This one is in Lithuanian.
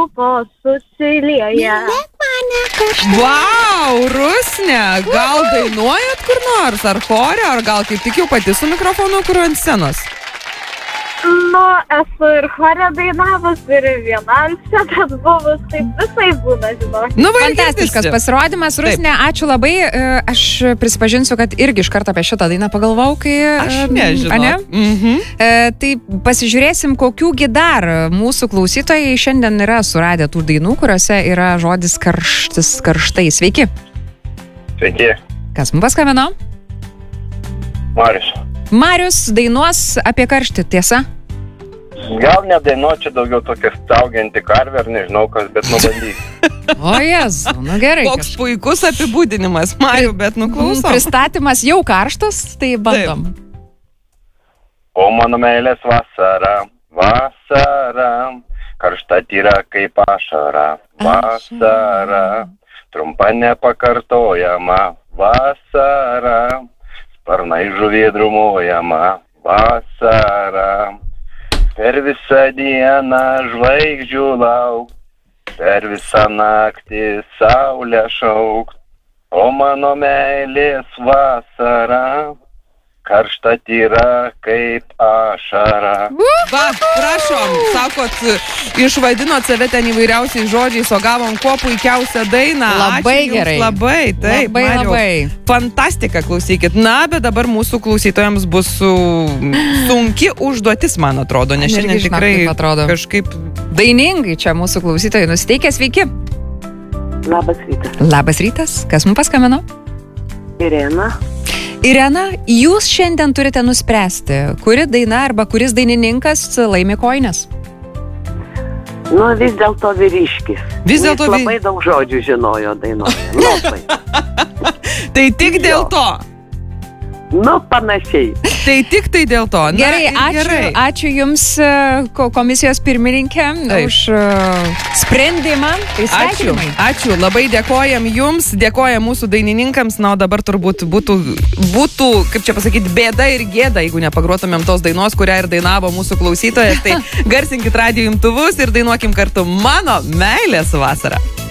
lūpos susilieja. Vau, Rusne, gal dainuojat kur nors, ar chore, ar gal kaip tik jau pati su mikrofonu kur ant scenos? Nu, esu ir chore dainavus, ir vienalse, bet buvus, taip visai būna, žinok. Nu, Fantastiškas pasirodymas, Rusne, ačiū labai. Aš prisipažinsiu, kad irgi iš karto apie šitą dainą pagalvau, kai... Aš nežinau. Tai pasižiūrėsim, kokiųgi dar mūsų klausytojai šiandien yra suradę tų dainų, kuriuose yra žodis karštai. Sveiki. Sveiki. Kas mums paskambino? Marius dainuos apie karštį, tiesa? Gal nedainuočiau daugiau tokia staugianti karvė, ar nežinau kas, bet nubandysiu. O Jezu, nu gerai. Koks puikus apibūdinimas, Mariu, bet nuklausom. Pristatymas jau karštas, tai bandom. O mano meilės vasara, karšta tyra kaip ašara, vasara, trumpa nepakartojama, vasara, sparnai žuvė drumojama, vasara. Per visą dieną žvaigždžių lauk, per visą naktį saulę šaukt, o mano meilės vasara, karšta tyra kaip ašara. Va, prašom, sakot, išvadinot save ten įvairiausiais žodžiais, o gavom kuo puikiausią dainą. Labai Ačiū gerai. Jums labai, taip, Mariau. Fantastika, klausykit. Na, bet dabar mūsų klausytojams bus sunki užduotis, man atrodo, nes šiandien tikrai kažkaip... Dainingai čia mūsų klausytojai nusiteikę, sveiki. Labas rytas. Labas rytas, kas mums paskambino? Irena, jūs šiandien turite nuspręsti, kuri daina arba kuris dainininkas laimi kojines. Nu, vis dėlto vyriškis. Vis dėlto labai daug žodžių žinojo dainuoja. Tai tik dėl to. Nu, panašiai. Tai tik tai dėl to. Na, gerai, ačiū Jums, komisijos pirmininkė, už sprendimą. Ačiū, labai dėkojam Jums, dėkojam mūsų dainininkams. Na, o dabar turbūt būtų, kaip čia pasakyti, bėda ir gėda, jeigu nepagruotumėm tos dainos, kurią ir dainavo mūsų klausytojas. Tai garsinkit radijo imtuvus ir dainuokim kartu Mano meilės vasara.